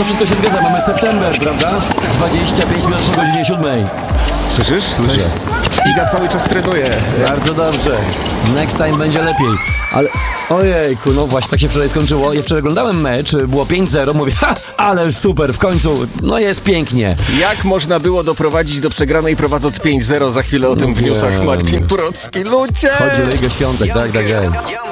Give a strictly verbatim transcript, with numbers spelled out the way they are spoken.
to wszystko się zgadza, mamy september, prawda? dwadzieścia pięć minut po godzinie siódmej. Słyszysz? Słyszę. Iga cały czas trenuje. Bardzo dobrze. Next time będzie lepiej. Ale ojejku, no właśnie tak się wczoraj skończyło. Ja wczoraj oglądałem mecz, było pięć zero, mówię, ha, ale super, w końcu, no jest pięknie. Jak można było doprowadzić do przegranej prowadząc pięć zero? Za chwilę o tym No w newsach wiem. Marcin Procki. Ludzie! Chodzi o Ligę Świątek, tak, tak, tak.